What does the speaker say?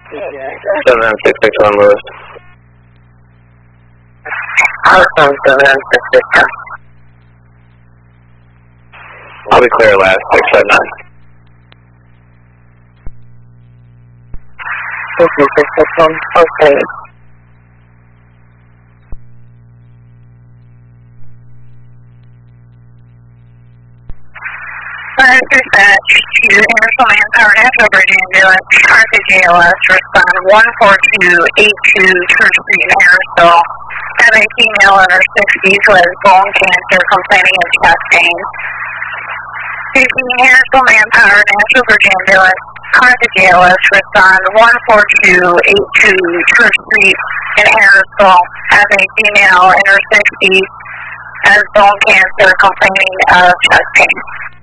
79661 Lewis. Awesome, 79661. I'll be clear last 679. 661, okay. Dispatch to Anderson Manpower National Bridge Ambulance, Carthage ALS, respond 14282 Church Street in Harrisville. Have a female in her 60s who has bone cancer complaining of chest pain. Harrisville Manpower National Bridge Ambulance, Carthage ALS, respond 14282 Church Street in Harrisville. Have a female in her 60s has bone cancer complaining of chest pain.